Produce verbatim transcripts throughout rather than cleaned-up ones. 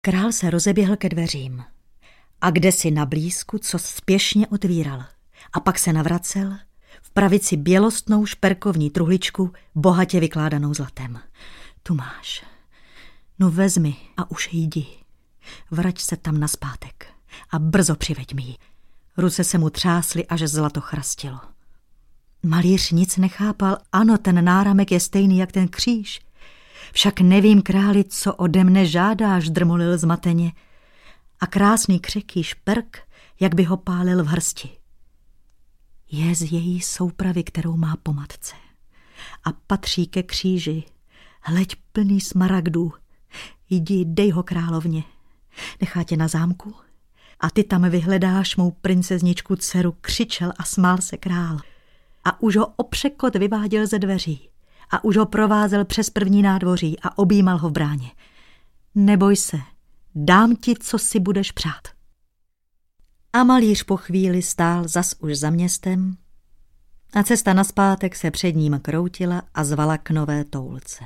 Král se rozeběhl ke dveřím a kdesi na blízku, co spěšně otvíral. A pak se navracel, v pravici bělostnou šperkovní truhličku, bohatě vykládanou zlatem. Tu máš. No vezmi a už jdi. Vrať se tam nazpátek a brzo přiveď mi ji. Ruce se mu třásly, až zlato chrastilo. Malíř nic nechápal. Ano, ten náramek je stejný jak ten kříž. Však nevím, králi, co ode mne žádáš, drmolil zmateně. A krásný křeký šperk, jak by ho pálil v hrsti. Je z její soupravy, kterou má po matce. A patří ke kříži. Hleď plný smaragdů. Jdi, dej ho královně. Nechá tě na zámku. A ty tam vyhledáš mou princezničku dceru, křičel a smál se král. A už ho opřekot vyváděl ze dveří. A už ho provázel přes první nádvoří a objímal ho v bráně. Neboj se, dám ti, co si budeš přát. A malíř po chvíli stál zas už za městem a cesta nazpátek se před ním kroutila a zvala k nové toulce.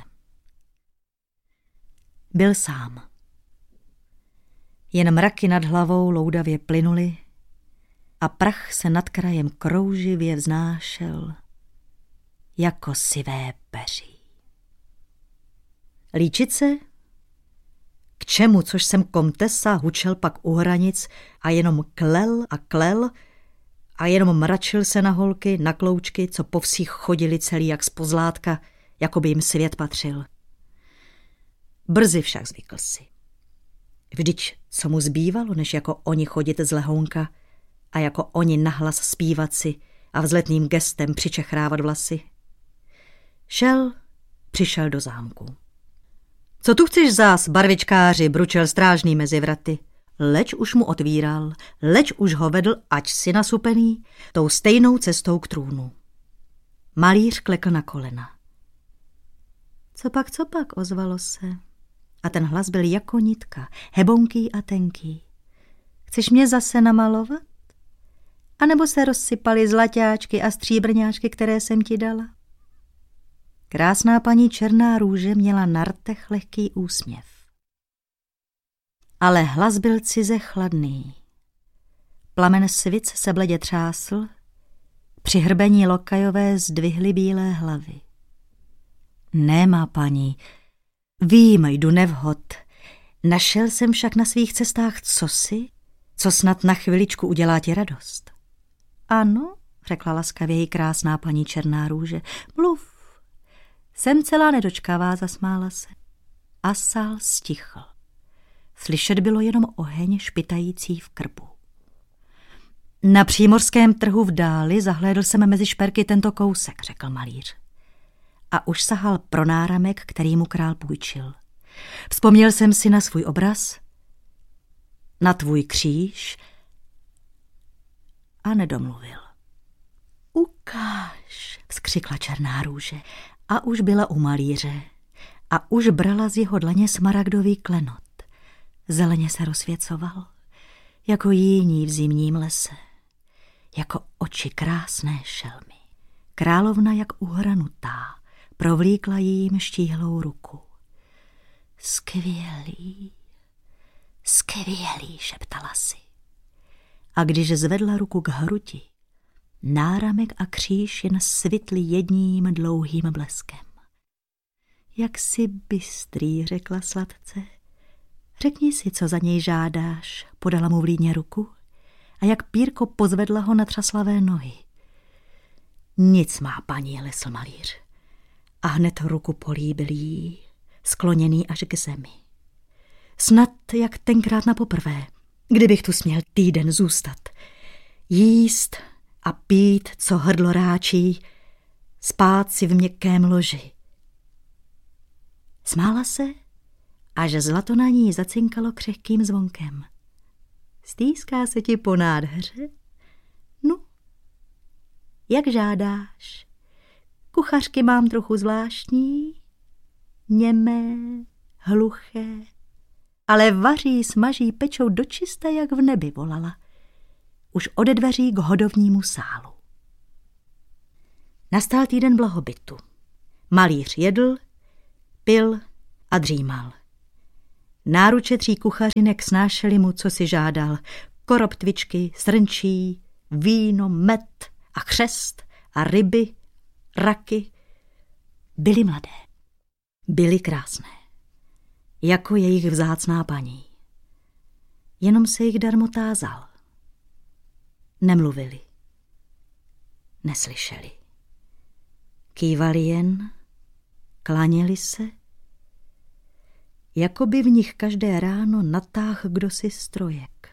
Byl sám. Jen mraky nad hlavou loudavě plynuly a prach se nad krajem krouživě vznášel jako sivé peří. Líčit se? K čemu, což jsem komtesa, hučel pak u hranic a jenom klel a klel a jenom mračil se na holky, na kloučky, co po vsích chodili celý jak z pozlátka, jako by jim svět patřil. Brzy však zvykl si. Vždyť, co mu zbývalo, než jako oni chodit z lehounka a jako oni nahlas zpívat si a vzletným gestem přičechrávat vlasy. Šel, přišel do zámku. Co tu chceš zás, barvičkáři, bručel strážný mezi vraty. Leč už mu otvíral, leč už ho vedl, ať si nasupený, tou stejnou cestou k trůnu. Malíř klekl na kolena. Co pak, co pak, ozvalo se. A ten hlas byl jako nitka, hebonký a tenký. Chceš mě zase namalovat? A nebo se rozsypaly zlaťáčky a stříbrňáčky, které jsem ti dala? Krásná paní Černá růže měla na rtech lehký úsměv. Ale hlas byl cize chladný. Plamen svic se bledě třásl, při hrbení lokajové zdvihly bílé hlavy. Ne, má paní, vím, jdu nevhod. Našel jsem však na svých cestách cosi, co snad na chviličku udělá ti radost. Ano, řekla laskavěji krásná paní Černá růže, mluv. Jsem celá nedočkavá, zasmála se. A sál stichl. Slyšet bylo jenom oheň špitající v krbu. Na přímořském trhu v dáli zahlédl jsem mezi šperky tento kousek, řekl malíř. A už sahal pro náramek, který mu král půjčil. Vzpomněl jsem si na svůj obraz, na tvůj kříž a nedomluvil. Ukáž, vzkřikla Černá růže. A už byla u malíře a už brala z jeho dlaně smaragdový klenot. Zeleně se rozsvěcoval, jako jiní v zimním lese, jako oči krásné šelmy. Královna jak uhranutá provlíkla jím štíhlou ruku. Skvělý, skvělý, šeptala si. A když zvedla ruku k hrudi, náramek a kříž jen svitli jedním dlouhým bleskem. Jak jsi bystrý, řekla sladce. Řekni si, co za něj žádáš, podala mu vlídně ruku a jak pírko pozvedla ho na třaslavé nohy. Nic má paní, lesl malíř. A hned ruku políbil jí, skloněný až k zemi. Snad jak tenkrát napoprvé, kdybych tu směl týden zůstat. Jíst a pít, co hrdlo ráčí, spát si v měkkém loži. Smála se, až zlato na ní zacinkalo křehkým zvonkem. Stýská se ti po nádheře? No, jak žádáš? Kuchařky mám trochu zvláštní, němé, hluché, ale vaří, smaží, pečou dočista, jak v nebi, volala. Už ode dveří k hodovnímu sálu. Nastal týden blahobytu. Malíř jedl, pil a dřímal. Náruče tří kuchařinek snášely mu, co si žádal. Koroptvičky, srnčí, víno, med a chřest a ryby, raky. Byly mladé, byly krásné, jako jejich vzácná paní. Jenom se jich darmo tázal. Nemluvili, neslyšeli. Kývali jen, klaněli se, jako by v nich každé ráno natáhl kdosi strojek.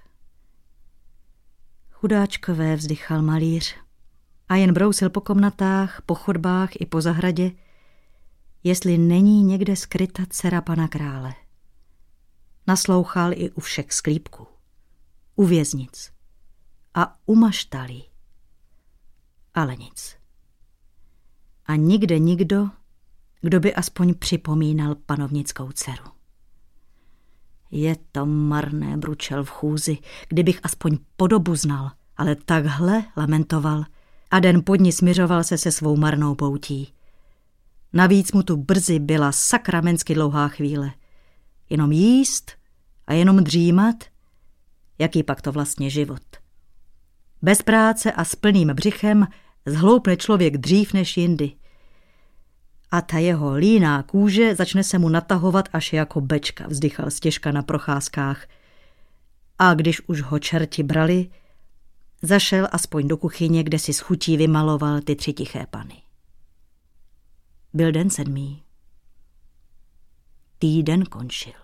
Chudáčkové, vzdychal malíř a jen brousil po komnatách, po chodbách i po zahradě, jestli není někde skryta dcera pana krále. Naslouchal i u všech sklípků, u věznic a u maštalí. Ale nic. A nikde nikdo, kdo by aspoň připomínal panovnickou dceru. Je to marné, bručel v chůzi, kdybych aspoň podobu znal, ale takhle lamentoval a den pod ní smiřoval se se svou marnou poutí. Navíc mu tu brzy byla sakramensky dlouhá chvíle. Jenom jíst a jenom dřímat, jaký pak to vlastně život. Bez práce a s plným břichem zhloupne člověk dřív než jindy. A ta jeho líná kůže začne se mu natahovat až jako bečka, vzdychal stěžka na procházkách. A když už ho čerti brali, zašel aspoň do kuchyně, kde si s chutí vymaloval ty tři tiché pany. Byl den sedmý. Týden končil.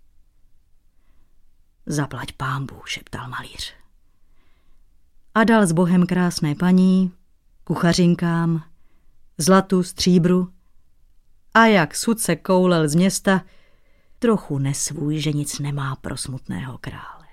Zaplať pánbů, šeptal malíř. A dal s Bohem krásné paní, kuchařinkám, zlatu, stříbru a jak sud se koulel z města, trochu nesvůj, že nic nemá pro smutného krále.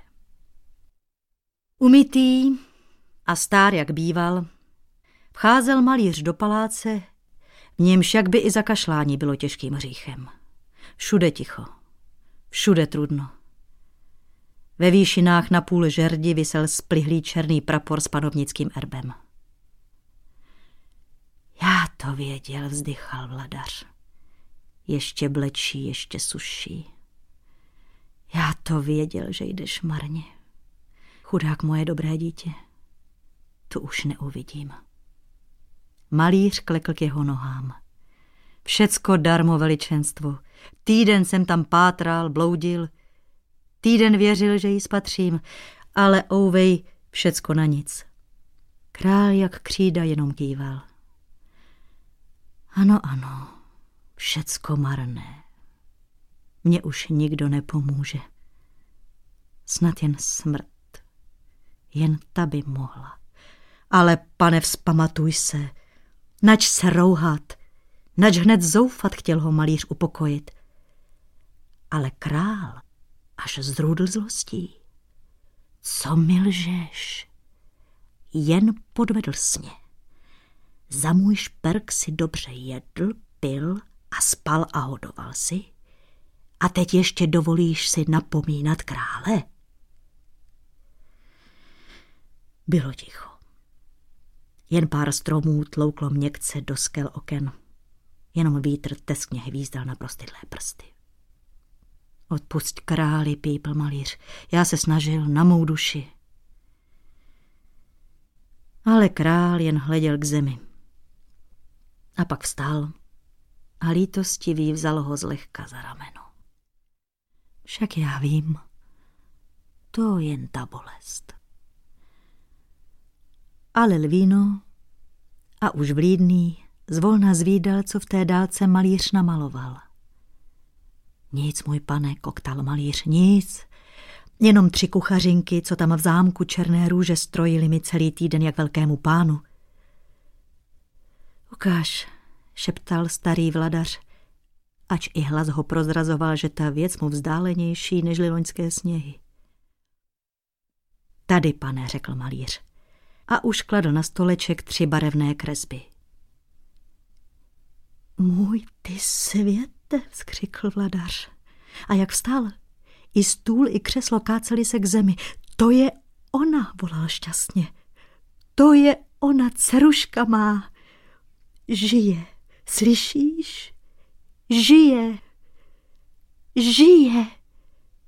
Umytý a stár, jak býval, vcházel malíř do paláce, v němž jak by i zakašlání bylo těžkým hříchem. Všude ticho, všude trudno. Ve výšinách na půl žerdi visel splihlý černý prapor s panovnickým erbem. Já to věděl, vzdychal vladař. Ještě blečí, ještě suší. Já to věděl, že jdeš marně. Chudák moje dobré dítě. Tu už neuvidím. Malíř klekl k jeho nohám. Všecko darmo veličenstvo. Týden jsem tam pátral, bloudil. Týden věřil, že jí spatřím, ale ouvej, všecko na nic. Král jak křída jenom kýval. Ano, ano, všecko marné. Mně už nikdo nepomůže. Snad jen smrt. Jen ta by mohla. Ale pane, vzpamatuj se. Nač se rouhat. Nač hned zoufat, chtěl ho malíř upokojit. Ale král až zrůdl zlostí. Co mi lžeš? Jen podvedl smě. Za můj šperk si dobře jedl, pil a spal a hodoval si. A teď ještě dovolíš si napomínat krále? Bylo ticho. Jen pár stromů tlouklo měkce do skel oken. Jenom vítr teskně hvízdal na prostydlé prsty. Odpusť králi, pípl malíř. Já se snažil na mou duši. Ale král jen hleděl k zemi. A pak vstal a lítostivý vzal ho zlehka za rameno. Však já vím, to jen ta bolest. Ale lvíno a už vlídný zvolna zvídal, co v té dálce malíř namaloval. Nic, můj pane, koktal malíř, nic. Jenom tři kuchařinky, co tam v zámku Černé růže strojili mi celý týden jak velkému pánu. Ukáž, šeptal starý vladař, ač i hlas ho prozrazoval, že ta věc mu vzdálenější nežli loňské sněhy. Tady, pane, řekl malíř a už kladl na stoleček tři barevné kresby. Můj ty světe, vzkřikl vladař. A jak vstal, i stůl, i křeslo káceli se k zemi. To je ona, volal šťastně. To je ona, dceruška má. Žije, slyšíš? Žije, žije.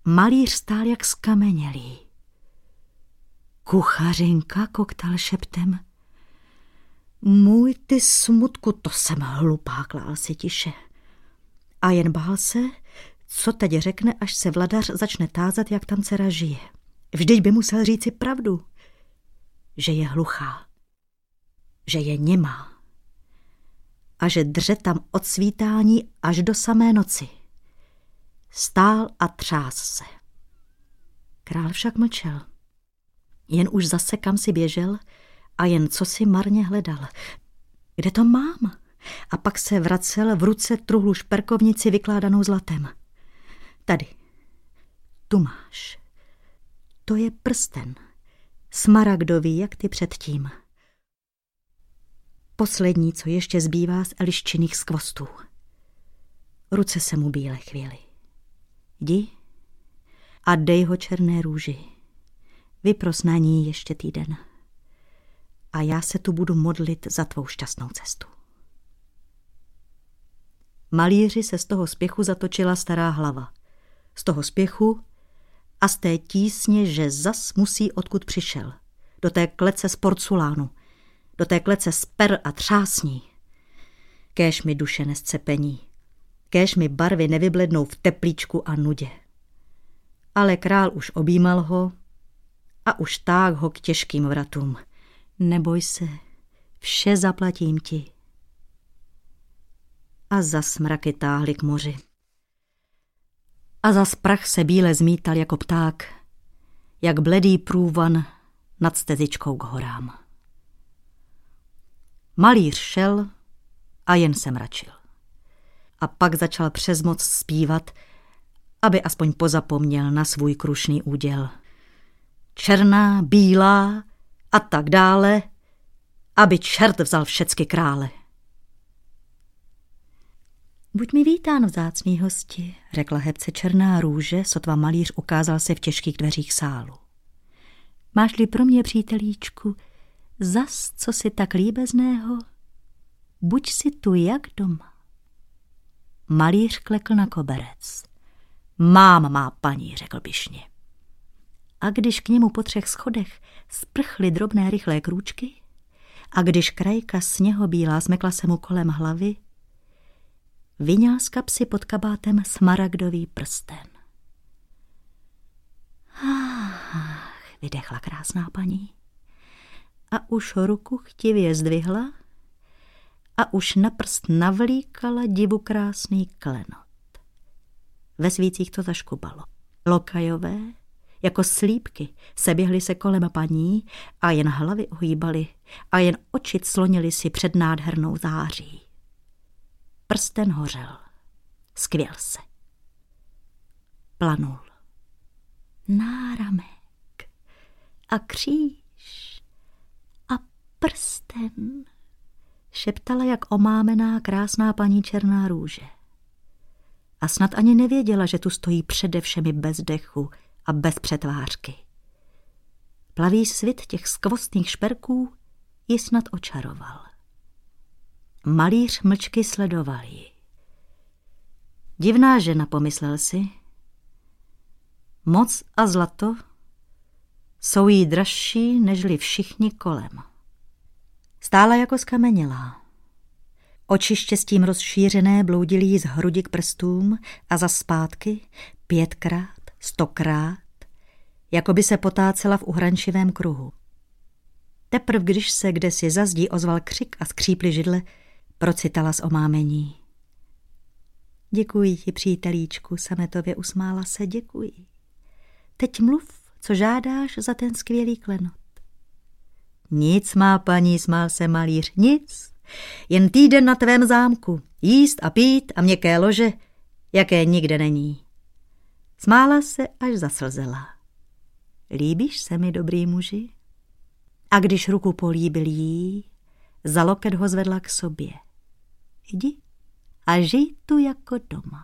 Malíř stál jak skamenělý. Kuchařinka, koktal šeptem. Můj ty smutku, to jsem hlupá, klál si tiše. A jen bál se, co teď řekne, až se vladař začne tázat, jak tam dcera žije. Vždyť by musel říci pravdu, že je hluchá, že je němá a že dře tam od svítání až do samé noci. Stál a třás se. Král však mlčel. Jen už zase kam si běžel a jen co si marně hledal. Kde to mám? A pak se vracel v ruce truhlu šperkovnici vykládanou zlatem. Tady. Tu máš. To je prsten. Smaragdový, jak ty předtím. Poslední, co ještě zbývá z Eliščiných skvostů. Ruce se mu bíle chvěly. Jdi a dej ho černé růži. Vypros na ní ještě týden. A já se tu budu modlit za tvou šťastnou cestu. Malíři se z toho spěchu zatočila stará hlava. Z toho spěchu a z té tísně, že zas musí odkud přišel. Do té klece z porculánu. Do té klece z per a třásní. Kéž mi duše nescepení. Kéž mi barvy nevyblednou v teplíčku a nudě. Ale král už objímal ho a už táh ho k těžkým vratům. Neboj se, vše zaplatím ti. A zas mraky táhly k moři. A zas prach se bíle zmítal jako pták, jak bledý průvan nad stezičkou k horám. Malíř šel a jen se mračil. A pak začal přes moc zpívat, aby aspoň pozapomněl na svůj krušný úděl. Černá, bílá a tak dále, aby čert vzal všecky krále. Buď mi vítán, vzácný hosti, řekla hebce černá růže, sotva malíř ukázal se v těžkých dveřích sálu. Máš-li pro mě, přítelíčku, zas co si tak líbezného, buď si tu jak doma. Malíř klekl na koberec. Mám, má paní, řekl pyšně. A když k němu po třech schodech sprchly drobné rychlé krůčky a když krajka sněhobílá zmekla se mu kolem hlavy, vyňal z kapsy pod kabátem smaragdový prsten. Ach, vydechla krásná paní. A už ruku chtivě zdvihla a už na prst navlíkala divu krásný klenot. Ve svících to zaškubalo. Lokajové, jako slípky, se běhly se kolem paní a jen hlavy ohýbaly a jen oči clonily si před nádhernou září. Prsten hořel. Skvěl se. Planul. Náramek a kříž a prsten, šeptala jak omámená krásná paní černá růže. A snad ani nevěděla, že tu stojí přede všemi bez dechu a bez přetvářky. Plavý svit těch skvostných šperků ji snad očaroval. Malíř mlčky sledoval ji. Divná žena, pomyslel si. Moc a zlato jsou jí dražší, nežli všichni kolem. Stála jako skamenělá. Oči štěstím rozšířené bloudily jí z hrudi k prstům a za zpátky pětkrát, stokrát, jako by se potácela v uhrančivém kruhu. Teprv, když se kdesi za zdí ozval křik a skříply židle, procitala z omámení. Děkuji ti, přítelíčku, sametově usmála se, děkuji. Teď mluv, co žádáš za ten skvělý klenot. Nic, má paní, smál se malíř, nic. Jen týden na tvém zámku, jíst a pít a měkké lože, jaké nikde není. Smála se, až zaslzela. Líbíš se mi, dobrý muži? A když ruku políbil jí, za loket ho zvedla k sobě. Jdi a žij tu jako doma.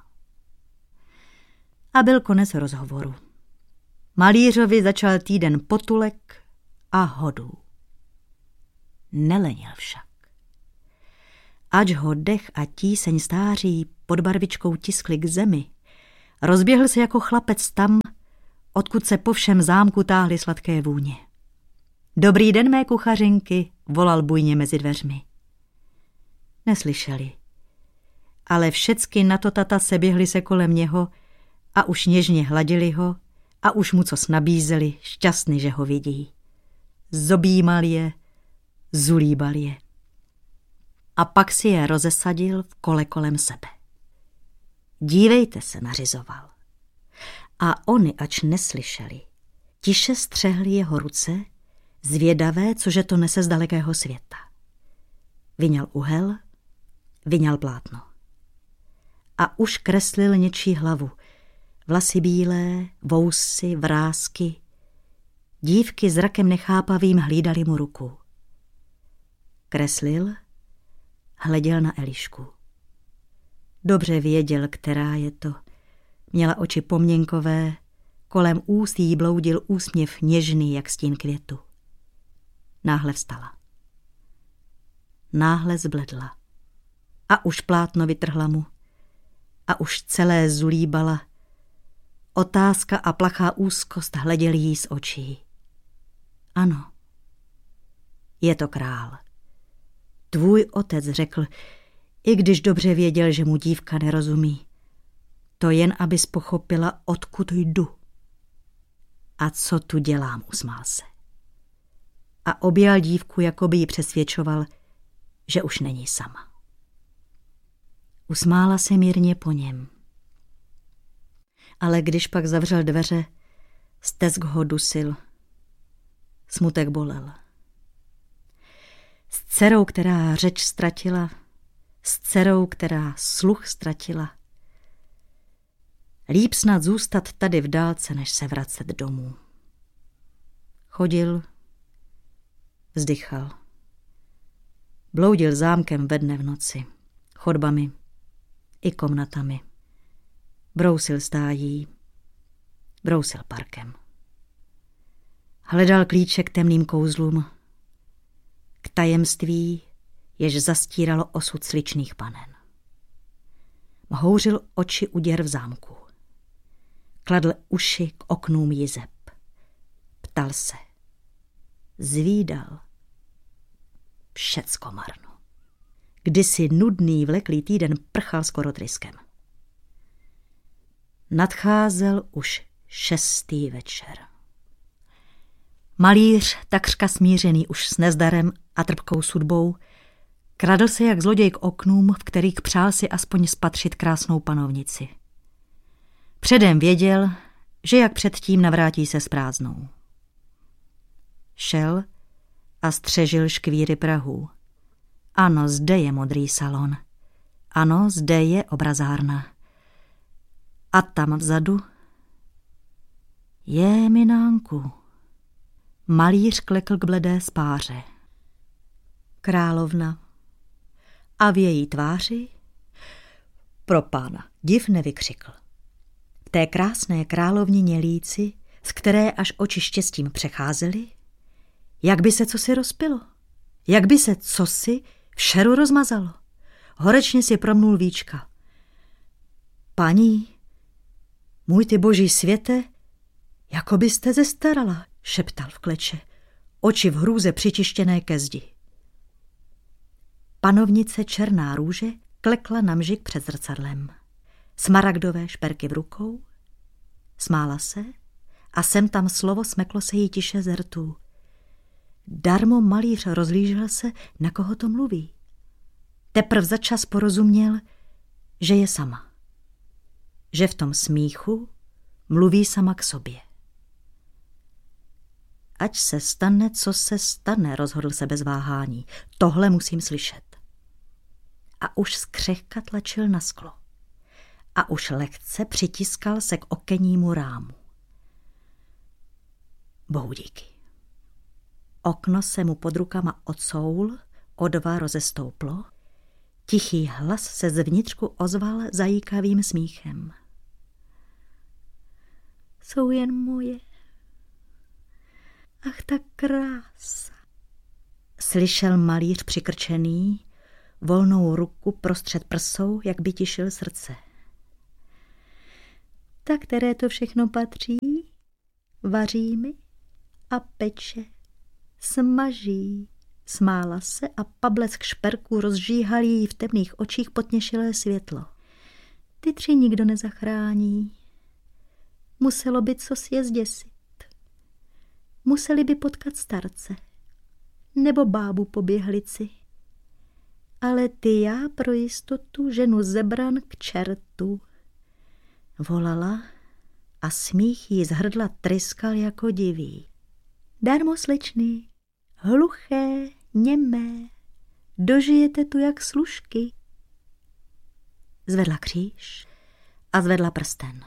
A byl konec rozhovoru. Malířovi začal týden potulek a hodů. Nelenil však. Ač ho dech a tíseň stáří pod barvičkou tiskli k zemi, rozběhl se jako chlapec tam, odkud se po všem zámku táhly sladké vůně. Dobrý den, mé kuchařinky, volal bujně mezi dveřmi. Neslyšeli, ale všecky na to tata se běhly se kolem něho a už něžně hladili ho a už mu co nabízeli, šťastný, že ho vidí. Zobímal je, zulíbal je. A pak si je rozesadil v kole kolem sebe. Dívejte se, nařizoval. A oni, ač neslyšeli, tiše střehli jeho ruce, zvědavé, cože to nese z dalekého světa. Vyňal uhel, vyňal plátno. A už kreslil něčí hlavu. Vlasy bílé, vousy, vrásky. Dívky zrakem nechápavým hlídali mu ruku. Kreslil, hleděl na Elišku. Dobře věděl, která je to. Měla oči poměnkové, kolem úst jí bloudil úsměv něžný, jak stín květu. Náhle vstala. Náhle zbledla. A už plátno vytrhla mu. A už celé zulíbala. Otázka a plachá úzkost hleděli jí z očí. Ano, je to král. Tvůj otec, řekl, i když dobře věděl, že mu dívka nerozumí. To jen, abys pochopila, odkud jdu. A co tu dělám, usmál se. A objal dívku, jako by ji přesvědčoval, že už není sama. Usmála se mírně po něm. Ale když pak zavřel dveře, stesk ho dusil. Smutek bolel. S dcerou, která řeč ztratila, s dcerou, která sluch ztratila. Líp snad zůstat tady v dálce, než se vracet domů. Chodil, vzdychal. Bloudil zámkem ve dne v noci, chodbami i komnatami. Brousil stájí, brousil parkem. Hledal klíče k temným kouzlům, k tajemství, jež zastíralo osud sličných panen. Houřil oči u děr v zámku. Kladl uši k oknům jizeb. Ptal se. Zvídal. Všecko marno. Kdysi nudný vleklý týden prchal skoro tryskem. Nadcházel už šestý večer. Malíř, takřka smířený už s nezdarem a trpkou sudbou, kradl se jak zloděj k oknům, v kterých přál si aspoň spatřit krásnou panovnici. Předem věděl, že jak předtím navrátí se s prázdnou. Šel a střežil škvíry prahů. Ano, zde je modrý salon. Ano, zde je obrazárna. A tam vzadu je minánku. Malíř klekl k bledé spáře. Královna. A v její tváři pro pána div nevykřikl. V té krásné královnině líci, z které až oči štěstím přecházely, jak by se cosi rozpilo, jak by se cosi v šeru rozmazalo. Horečně si promnul víčka. Paní, můj ty boží světe, jako byste zestarala, šeptal v kleče, oči v hrůze přitištěné ke zdi. Panovnice černá růže klekla na mžik před zrcadlem. Smaragdové šperky v rukou, smála se a sem tam slovo smeklo se jí tiše z rtů. Darmo malíř rozlížel se, na koho to mluví. Teprv začas porozuměl, že je sama. Že v tom smíchu mluví sama k sobě. Ať se stane, co se stane, rozhodl se bez váhání. Tohle musím slyšet. A už zkřehka tlačil na sklo. A už lehce přitiskal se k okennímu rámu. Bohu díky. Okno se mu pod rukama odsoul, o dva rozestouplo. Tichý hlas se zevnitřku ozval zajíkavým smíchem. Jsou jen moje. Ach, ta krása. Slyšel malíř přikrčený, volnou ruku prostřed prsou, jak by tišil srdce. Ta, které to všechno patří? vaří mi a peče, smaží. Smála se a pablesk šperků rozžíhal jí v temných očích potněšilé světlo. Ty tři nikdo nezachrání. Muselo by cosi je zděsit. Museli by potkat starce. Nebo bábu po běhlici. Ale ty já pro jistotu ženu zebran k čertu. Volala a smích jí z hrdla tryskal jako divý. Darmo, slečny, hluché, němé, dožijete tu jak služky. Zvedla kříž a zvedla prsten.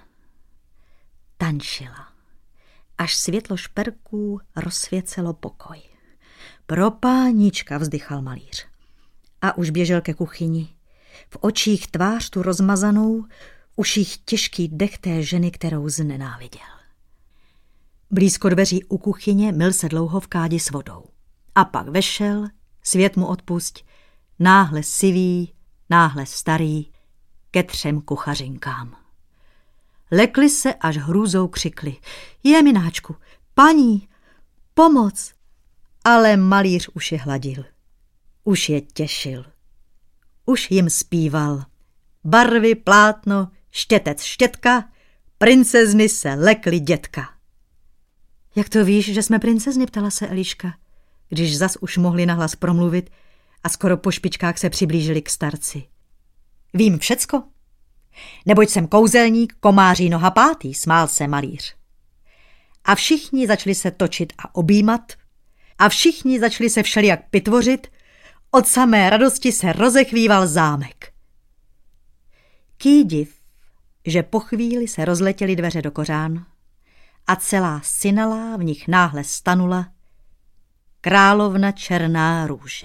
Tančila, až světlo šperků rozsvěcelo pokoj. Pro pánička, vzdychal malíř. A už běžel ke kuchyni. V očích tvář tu rozmazanou, v uších těžký dech té ženy, kterou znenáviděl. Blízko dveří u kuchyně myl se dlouho v kádi s vodou. A pak vešel, svět mu odpusť, náhle sivý, náhle starý, ke třem kuchařinkám. Lekli se, až hrůzou křikli. Je, mináčku, paní, pomoc! Ale malíř už je hladil. Už je těšil. Už jim zpíval. Barvy, plátno, štětec, štětka, princezny se lekly dětka. Jak to víš, že jsme princezny, ptala se Eliška, když zas už mohli nahlas promluvit a skoro po špičkách se přiblížili k starci. Vím všecko. Neboť jsem kouzelník, komáří noha pátý, smál se malíř. A všichni začali se točit a objímat a všichni začali se všelijak pitvořit, od samé radosti se rozechvíval zámek. Ký div, že po chvíli se rozletěly dveře do kořán a celá synalá v nich náhle stanula královna Černá růže.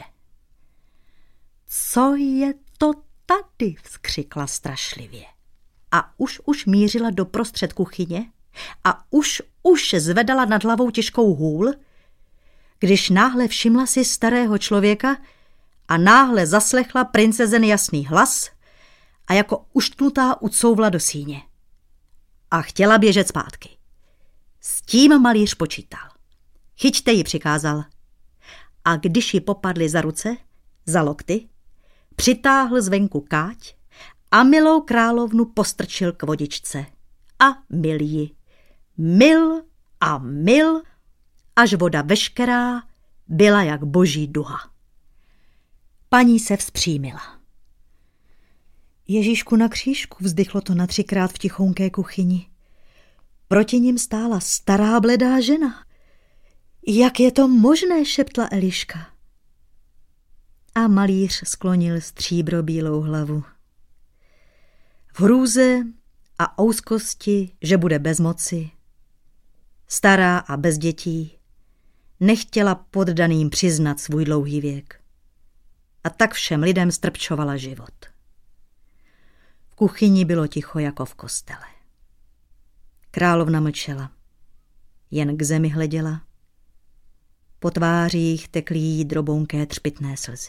Co je to tady? Vzkřikla strašlivě. A už už mířila do prostřed kuchyně a už už zvedala nad hlavou těžkou hůl, když náhle všimla si starého člověka a náhle zaslechla princezen jasný hlas a jako uštknutá ucouvla do síně. A chtěla běžet zpátky. S tím malíř počítal. Chyťte ji, přikázal. A když ji popadli za ruce, za lokty, přitáhl zvenku káť a milou královnu postrčil k vodičce. A mil ji. Mil a mil, až voda veškerá byla jak boží duha. Paní se vzpřímila. Ježíšku na křížku, vzdychlo to na třikrát v tichounké kuchyni. Proti ním stála stará bledá žena. Jak je to možné, šeptla Eliška. A malíř sklonil stříbrobílou hlavu. V hrůze a ouskosti, že bude bez moci, stará a bez dětí, nechtěla poddaným přiznat svůj dlouhý věk. A tak všem lidem strpčovala život. V kuchyni bylo ticho jako v kostele. Královna mlčela, jen k zemi hleděla. Po tvářích tekly jí drobounké třpytné slzy.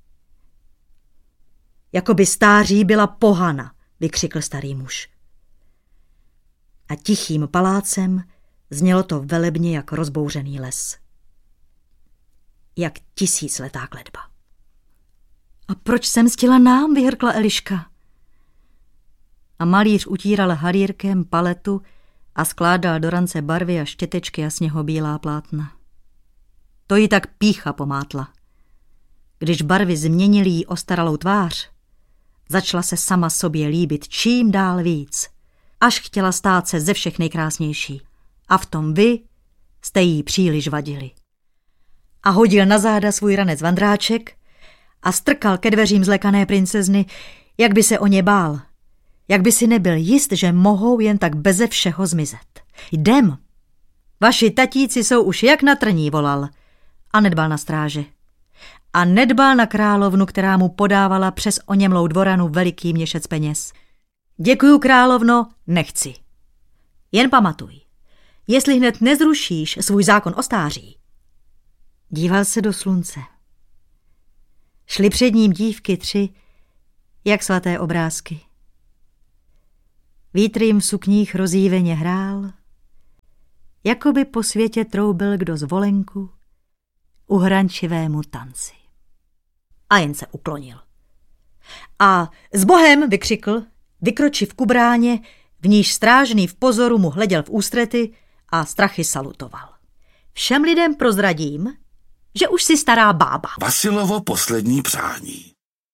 Jakoby stáří byla pohana, vykřikl starý muž. A tichým palácem znělo to velebně jak rozbouřený les. Jak tisícletá kletba. A proč jsem mstila nám, vyhrkla Eliška. A malíř utíral halírkem paletu a skládal do rance barvy a štětečky a sněhobílá plátna. To jí tak pýcha pomátla. Když barvy změnily jí ostaralou tvář, začala se sama sobě líbit čím dál víc, až chtěla stát se ze všech nejkrásnější. A v tom vy jste jí příliš vadili. A hodil na záda svůj ranec vandráček a strkal ke dveřím zlekané princezny, jak by se o ně bál, jak by si nebyl jist, že mohou jen tak beze všeho zmizet. Jdem, vaši tatíci jsou už jak na trní, volal a nedbal na stráže. A nedbal na královnu, která mu podávala přes oněmlou dvoranu veliký měšec peněz. Děkuju, královno, nechci. Jen pamatuj, jestli hned nezrušíš svůj zákon o stáří. Díval se do slunce. Šly před ním dívky tři, jak svaté obrázky. Vítr jim v sukních rozjíveně hrál, jako by po světě troubil kdo zvolenku uhrančivému tanci. A jen se uklonil. A s Bohem, vykřikl, vykročiv ku bráně, v níž strážný v pozoru mu hleděl v ústrety a strachy salutoval. Všem lidem prozradím, že už si stará bába. Vasilovo poslední přání.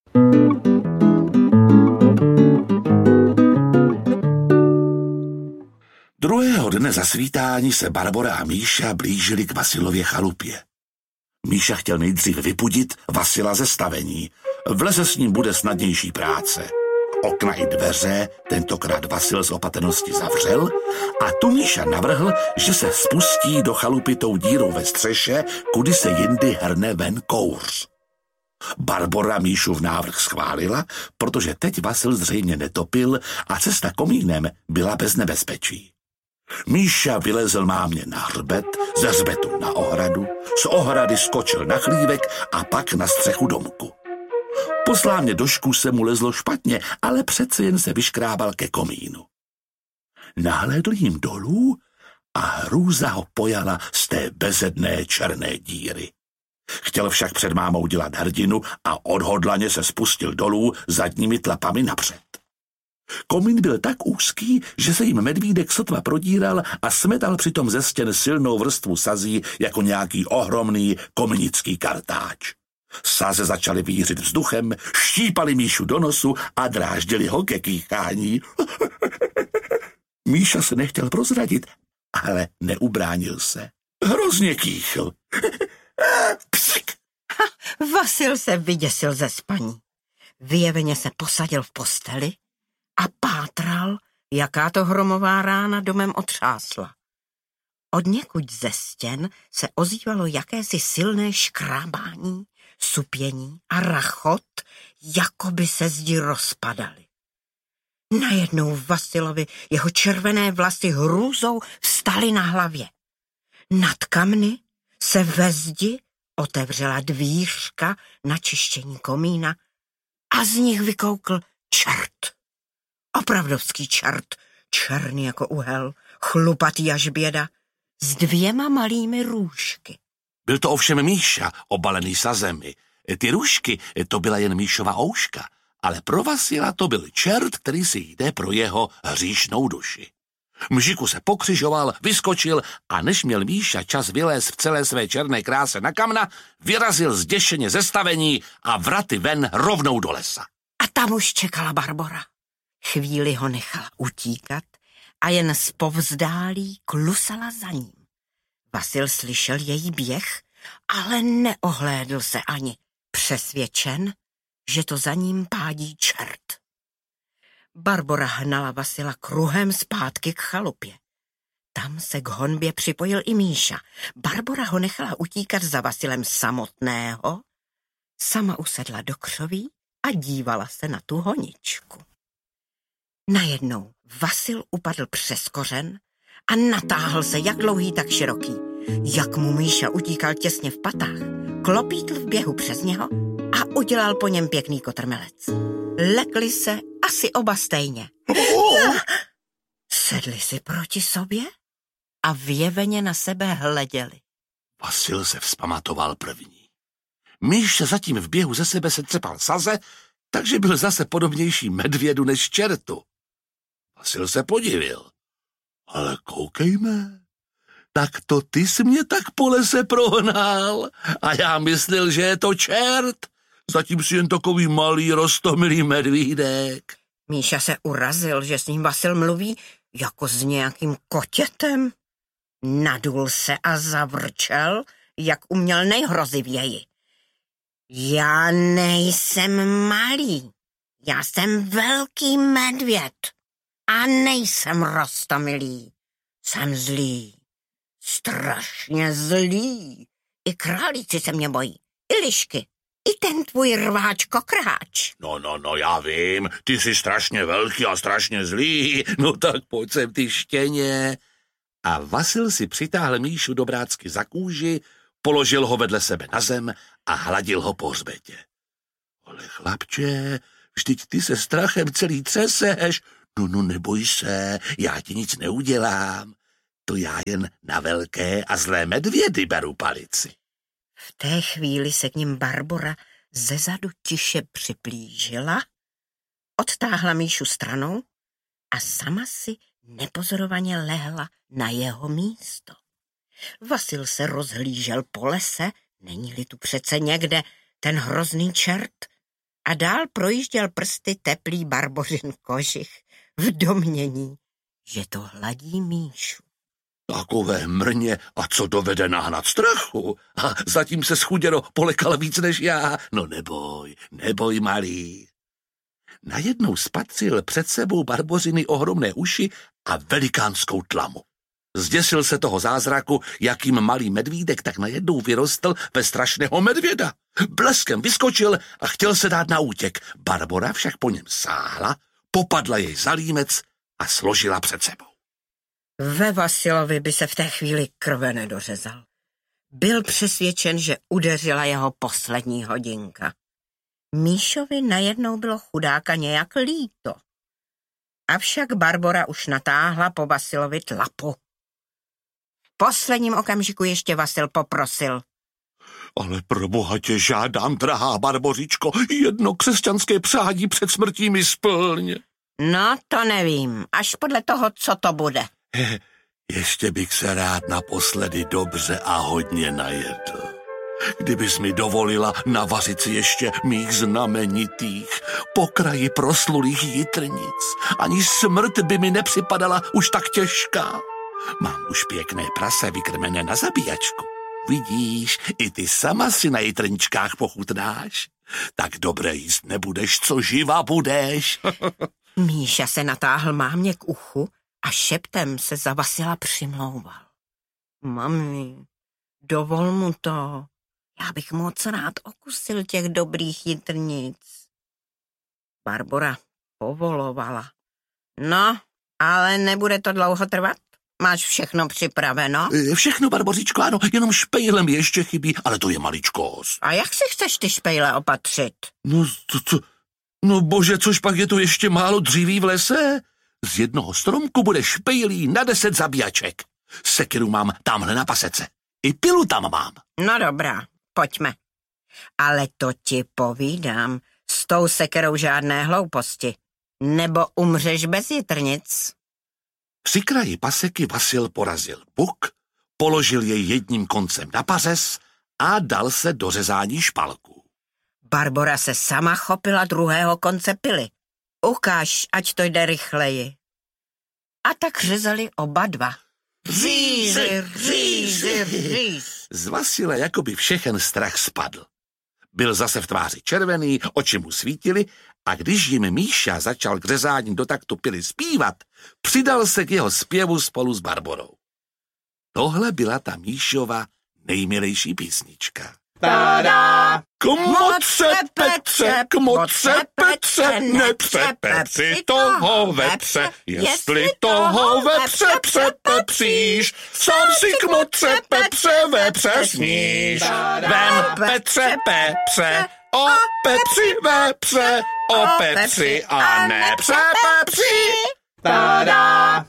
Druhého dne za svítání se Barbora a Míša blížili k Vasilově chalupě. Míša chtěl nejdřív vypudit Vasila ze stavení. V lese s ním bude snadnější práce. Okna i dveře tentokrát Vasil z opatrnosti zavřel a tu Míša navrhl, že se spustí do chalupy tou dírou ve střeše, kudy se jindy hrne ven kouř. Barbora Míšův návrh schválila, protože teď Vasil zřejmě netopil a cesta komínem byla bez nebezpečí. Míša vylezl mámě na hřbet, ze hřbetu na ohradu, z ohrady skočil na chlívek a pak na střechu domku. Po slámě došku se mu lezlo špatně, ale přece jen se vyškrábal ke komínu. Nahlédl jim dolů a hrůza ho pojala z té bezedné černé díry. Chtěl však před mámou dělat hrdinu a odhodlaně se spustil dolů zadními tlapami napřed. Komín byl tak úzký, že se jim medvídek sotva prodíral a smetal přitom ze stěn silnou vrstvu sazí jako nějaký ohromný kominický kartáč. Saze začaly vířit vzduchem, štípali Míšu do nosu a dráždili ho ke kýchání. Míša se nechtěl prozradit, ale neubránil se. Hrozně kýchl. Psik! Vasil se vyděsil ze spaní. Vyjeveně se posadil v posteli a pátral, jaká to hromová rána domem otřásla. Odněkud ze stěn se ozývalo jakési silné škrábání, supění a rachot, jako by se zdi rozpadaly. Najednou Vasilovi jeho červené vlasy hrůzou vstaly na hlavě. Nad kamny se ve zdi otevřela dvířka na čištění komína a z nich vykoukl čert. Opravdovský čert, černý jako uhel, chlupatý až běda, s dvěma malými růžky. Byl to ovšem Míša, obalený sazemi. Ty růžky, to byla jen Míšova ouška, ale pro Vasila to byl čert, který si jde pro jeho hříšnou duši. Mžiku se pokřižoval, vyskočil a než měl Míša čas vylézt v celé své černé kráse na kamna, vyrazil zděšeně ze stavení a vraty ven rovnou do lesa. A tam už čekala Barbora. Chvíli ho nechala utíkat a jen zpovzdálí klusala za ním. Vasil slyšel její běh, ale neohlédl se ani, přesvědčen, že to za ním pádí čert. Barbora hnala Vasila kruhem zpátky k chalupě. Tam se k honbě připojil i Míša. Barbora ho nechala utíkat za Vasilem samotného, sama usedla do křoví a dívala se na tu honičku. Najednou Vasil upadl přes kořen a natáhl se jak dlouhý, tak široký. Jak mu Míša utíkal těsně v patách, klopítl v běhu přes něho a udělal po něm pěkný kotrmelec. Lekli se asi oba stejně. Sedli si proti sobě a vyjeveně na sebe hleděli. Vasil se vzpamatoval první. Míša zatím v běhu ze sebe se třepal saze, takže byl zase podobnější medvědu než čertu. Vasil se podivil. Ale koukejme, tak to ty jsi mě tak po lese prohnal a já myslel, že je to čert. Zatím si jen takový malý roztomilý medvídek. Míša se urazil, že s ním Vasil mluví jako s nějakým kotětem. Nadul se a zavrčel, jak uměl nejhrozivěji. Já nejsem malý, já jsem velký medvěd a nejsem roztomilý. Jsem zlý, strašně zlý. I králíci se mě bojí, i lišky. I ten tvůj rváč kokráč. No, no, no, já vím, ty jsi strašně velký a strašně zlý, no tak pojď sem ty štěně. A Vasil si přitáhl Míšu dobrácky za kůži, položil ho vedle sebe na zem a hladil ho po hřbetě. Ale chlapče, vždyť ty se strachem celý třeseš. No, no, neboj se, já ti nic neudělám. to já jen na velké a zlé medvědy beru palici. V té chvíli se k ním Barbora zezadu tiše připlížila, odtáhla Míšu stranou a sama si nepozorovaně lehla na jeho místo. Vasil se rozhlížel po lese, není-li tu přece někde ten hrozný čert, a dál projížděl prsty teplý Barbořin kožich v domnění, že to hladí Míšu. Takové mrně, a co dovede nahnat strachu? A zatím se schuděro polekal víc než já. No neboj, neboj, malý. Najednou spatřil před sebou Barbořiny ohromné uši a velikánskou tlamu. Zděsil se toho zázraku, jakým malý medvídek tak najednou vyrostl ve strašného medvěda. Bleskem vyskočil a chtěl se dát na útěk. Barbora však po něm sáhla, popadla jej za límec a složila před sebou. Ve Vasilovi by se v té chvíli krve nedořezal. Byl přesvědčen, že udeřila jeho poslední hodinka. Míšovi najednou bylo chudáka nějak líto. Avšak Barbora už natáhla po Vasilovi tlapu. V posledním okamžiku ještě Vasil poprosil. Ale pro boha tě žádám, drahá Barbořičko, jedno křesťanské přání před smrtí mi splň. No, to nevím, až podle toho, co to bude. He, ještě bych se rád naposledy dobře a hodně najedl. Kdybys mi dovolila navařit si ještě mých znamenitých, po kraji proslulých jitrnic, ani smrt by mi nepřipadala už tak těžká. Mám už pěkné prase vykrmené na zabíjačku. Vidíš, i ty sama si na jitrničkách pochutnáš. Tak dobré jíst nebudeš, co živa budeš. Míša se natáhl mámě k uchu a šeptem se za Vasila přimlouval. Mami, dovol mu to. Já bych moc rád okusil těch dobrých jitrnic. Barbora povolovala. No, ale nebude to dlouho trvat? Máš všechno připraveno? Všechno, Barbořičko, ano, jenom špejle mi ještě chybí, ale to je maličkost. A jak si chceš ty špejle opatřit? No, to, to, no bože, což pak je tu ještě málo dříví v lese? Z jednoho stromku bude špejlí na deset zabíjaček. Sekiru mám tamhle na pasece. I pilu tam mám. No dobrá, pojďme. Ale to ti povídám, s tou sekerou žádné hlouposti. Nebo umřeš bez jitrnic. Při kraji paseky Vasil porazil buk, položil jej jedním koncem na pařez a dal se do řezání špalků. Barbora se sama chopila druhého konce pily. Ukáž, ať to jde rychleji. A tak řezali oba dva. Řízi, řízi, řízi. Z Vasila jakoby všechen strach spadl. Byl zase v tváři červený, oči mu svítily a když jim Míša začal k řezání do taktu pily zpívat, přidal se k jeho zpěvu spolu s Barborou. Tohle byla ta Míšova nejmilejší písnička. Tada! Kmotře Petře, kmotře Petře, nepřepe si toho vepře, jestli toho vepře přepepříš, sám si kmotře Petře vepře sníš. Vem Petře Pepře, o Pepři vepře, o Pepři a nepřepepři. Tada!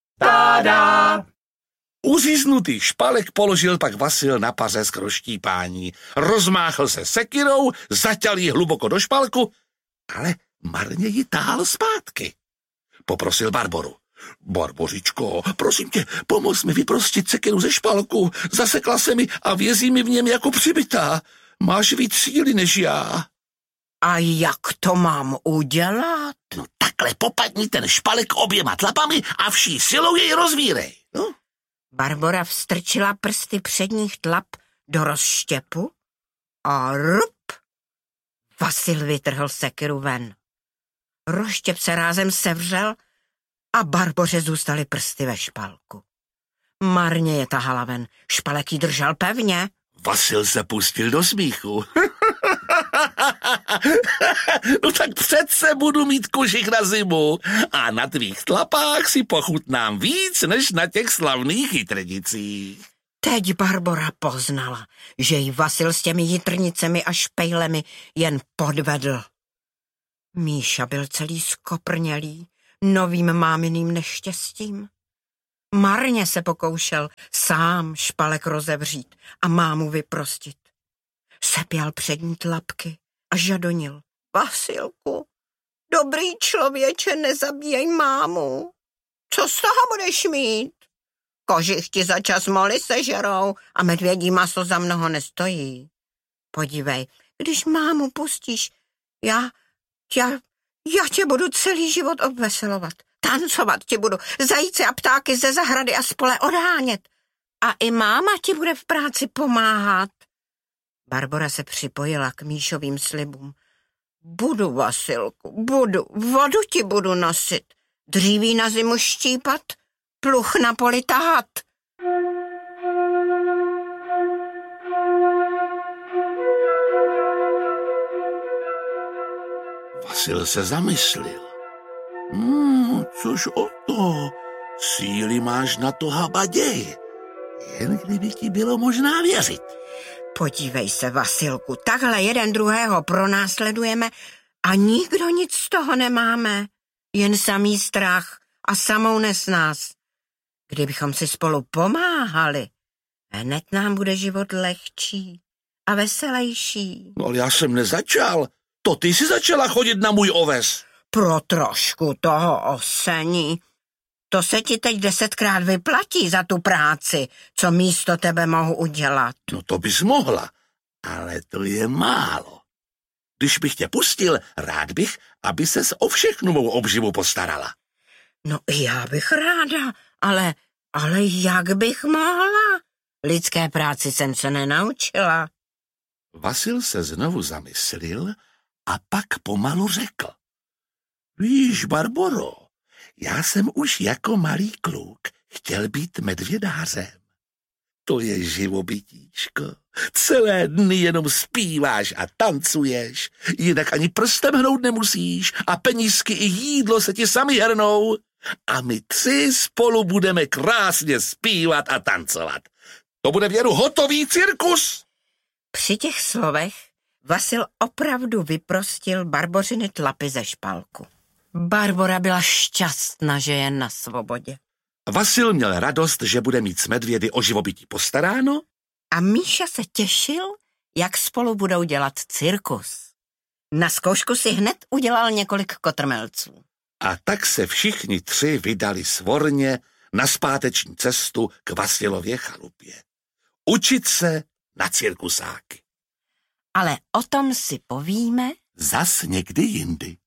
Tada! Uříznutý špalek položil pak Vasil na pařez k rozštípání. Rozmáchl se sekirou, zaťal ji hluboko do špalku, ale marně ji táhl zpátky. Poprosil Barboru. Barbořičko, prosím tě, pomoz mi vyprostit sekiru ze špalku. Zasekla se mi a vězí mi v něm jako přibytá. Máš víc síly než já. A jak to mám udělat? No takhle popadni ten špalek oběma tlapami a vší silou jej rozvírej. No. Barbora vstrčila prsty předních tlap do rozštěpu a rup! Vasil vytrhl sekiru ven. Rozštěp se rázem sevřel a Barboře zůstaly prsty ve špalku. Marně je tahala ven, špalek jí držel pevně. Vasil se pustil do smíchu. No tak přece budu mít kožich na zimu a na tvých tlapách si pochutnám víc, než na těch slavných jitrnicích. Teď Barbora poznala, že jí Vasil s těmi jitrnicemi a špejlemi jen podvedl. Míša byl celý skoprnělý novým máminým neštěstím. Marně se pokoušel sám špalek rozevřít a mámu vyprostit. Sepěl přední tlapky a žadonil. Vasilku, dobrý člověče, nezabíjej mámu. Co z toho budeš mít? Kožichti za čas moly sežerou a medvědí maso za mnoho nestojí. Podívej, když mámu pustíš, já, já, já tě budu celý život obveselovat. Tancovat ti budu, zajíce a ptáky ze zahrady a z pole odhánět. A i máma ti bude v práci pomáhat. Barbora se připojila k Míšovým slibům. Budu, Vasilku, budu, vodu ti budu nosit, dříví na zimu štípat, pluch na poli tahat. Vasil se zamyslil. Hmm, což o to, síly máš na to habaděj, jen kdyby ti bylo možná věřit. Podívej se, Vasilku, takhle jeden druhého pronásledujeme a nikdo nic z toho nemáme, jen samý strach a samou nesnás. Kdybychom si spolu pomáhali, hned nám bude život lehčí a veselejší. No ale já jsem nezačal, to ty jsi začala chodit na můj oves. Pro trošku toho osení. To se ti teď desetkrát vyplatí za tu práci, co místo tebe mohu udělat. No to bys mohla, ale to je málo. Když bych tě pustil, rád bych, aby ses o všechnu mou obživu postarala. No já bych ráda, ale, ale jak bych mohla? Lidské práci jsem se nenaučila. Vasil se znovu zamyslil a pak pomalu řekl. Víš, Barboro, já jsem už jako malý kluk chtěl být medvědářem. To je živobytíčko. Celé dny jenom zpíváš a tancuješ, jinak ani prstem hnout nemusíš a penízky i jídlo se ti sami hrnou. A my tři spolu budeme krásně zpívat a tancovat. To bude věru hotový cirkus. Při těch slovech Vasil opravdu vyprostil Barbořiny tlapy ze špalku. Barbora byla šťastná, že je na svobodě. Vasil měl radost, že bude mít s medvědy o živobytí postaráno. A Míša se těšil, jak spolu budou dělat cirkus. Na zkoušku si hned udělal několik kotrmelců. A tak se všichni tři vydali svorně na zpáteční cestu k Vasilově chalupě. Učit se na cirkusáky. Ale o tom si povíme zas někdy jindy.